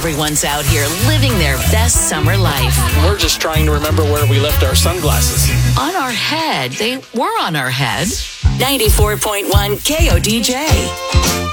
everyone's out here living their best summer life. We're just trying to remember where we left our sunglasses. On our head. They were on our head. 94.1 KODJ.